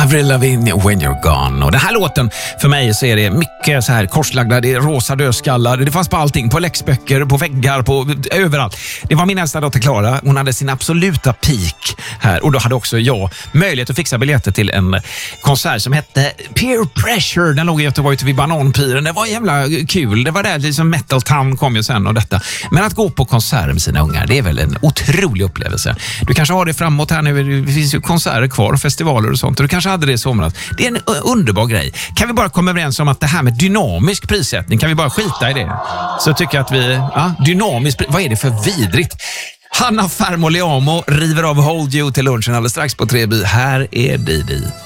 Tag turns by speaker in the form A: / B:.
A: Avril Lavigne, When You're Gone. Och den här låten, för mig så är det mycket så här korslagda, det är rosa dödskallar, det fanns på allting, på läxböcker, på väggar, på överallt. Det var min äldsta dotter Klara, hon hade sin absoluta peak här, och då hade också jag möjlighet att fixa biljetter till en konsert som hette Peer Pressure. Den låg i Göteborg vid Bananpiren. Det var jävla kul. Det var där liksom Metal Town kom ju sen och detta. Men att gå på konsert med sina ungar, det är väl en otrolig upplevelse. Du kanske har det framåt här nu, det finns ju konserter kvar, festivaler och sånt, och du kanske hade det i somras. Det är en underbar grej. Kan vi bara komma överens om att det här med dynamisk prissättning, kan vi bara skita i det? Så tycker jag att vi, dynamisk, vad är det för vidrigt? Hanna Fermo Leamo river av Hold You till lunchen alldeles strax på 3B. Här är Didi.